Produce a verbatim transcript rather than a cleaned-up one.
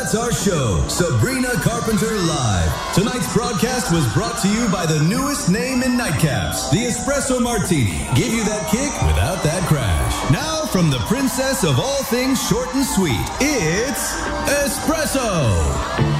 that's our show, Sabrina Carpenter Live. Tonight's broadcast was brought to you by the newest name in nightcaps, the Espresso Martini. Give you that kick without that crash. Now, from the princess of all things short and sweet, it's Espresso.